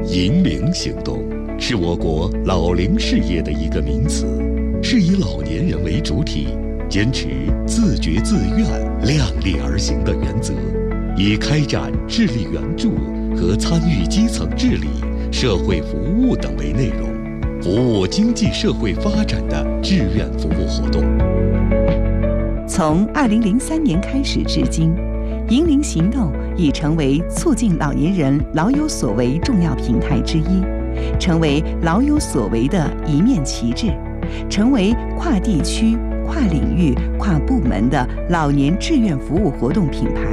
银龄行动是我国老龄事业的一个名词，是以老年人为主体，坚持自觉自愿、量力而行的原则，以开展智力援助和参与基层治理、社会服务等为内容，服务经济社会发展的志愿服务活动。 从2003年开始至今，银龄行动已成为促进老年人老有所为重要平台之一，成为老有所为的一面旗帜，成为跨地区、跨领域、跨部门的老年志愿服务活动品牌。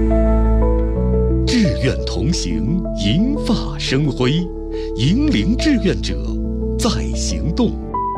志愿同行，银发生辉，银龄志愿者在行动。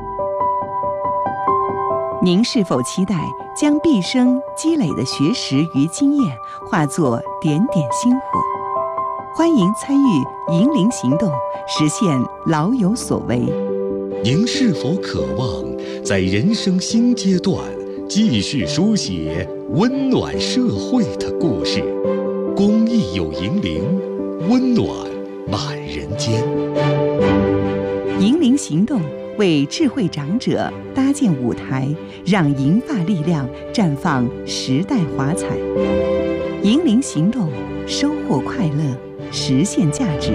您是否期待将毕生积累的学识与经验化作点点星火？欢迎参与银龄行动，实现老有所为。 您是否渴望在人生新阶段继续书写温暖社会的故事？公益有银龄，温暖满人间。 银龄行动为智慧长者搭建舞台，让银发力量绽放时代华彩。银龄行动，收获快乐，实现价值。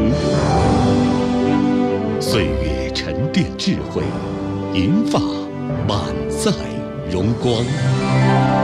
岁月沉淀智慧，银发满载荣光。